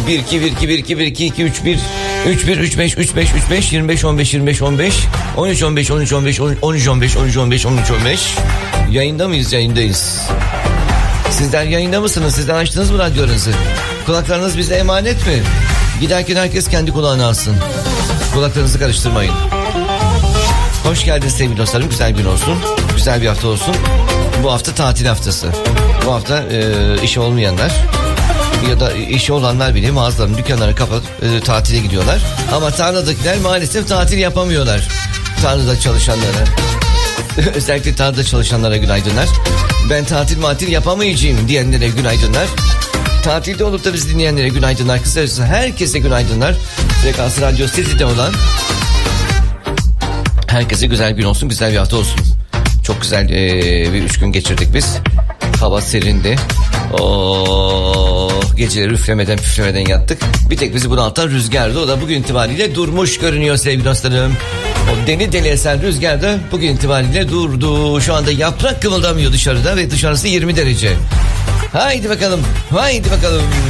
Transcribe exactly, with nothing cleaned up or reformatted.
bir iki bir iki bir iki bir iki iki üç bir üç bir üç beş üç beş üç beş yirmi beş on beş yirmi beş on beş on üç on beş on üç on beş on üç on beş on üç on beş on üç on beş. Yayında mıyız? Yayındayız. Sizler yayında mısınız? Sizler açtınız mı radyonuzu? Kulaklarınız bize emanet mi? Giderken herkes kendi kulağını alsın. Kulaklarınızı karıştırmayın. Hoş geldiniz sevgili dostlarım. Güzel gün olsun. Güzel bir hafta olsun. Bu hafta tatil haftası. Bu hafta e, işi olmayanlar ya da işi olanlar bile mağazalarını, dükkanlarını kapatıp e, tatile gidiyorlar. Ama tarladakiler maalesef tatil yapamıyorlar. Tarlada çalışanlara. Özellikle tarlada çalışanlara günaydınlar. Ben tatil matil yapamayacağım diyenlere günaydınlar. Tatilde olup da bizi dinleyenlere günaydınlar. Kısacası herkese günaydınlar. Frekans Radyo Sesi'de olan herkese güzel gün olsun, güzel bir hafta olsun. Çok güzel ee, bir üç gün geçirdik biz. Hava serindi. Oh, geceleri üflemeden püflemeden yattık. Bir tek bizi bunaltan rüzgardı. O da bugün itibariyle durmuş görünüyor sevgili dostlarım. O deli deli esen rüzgar da bugün itibariyle durdu. Şu anda yaprak kımıldamıyor dışarıda ve dışarısı yirmi derece. Haydi bakalım, haydi bakalım.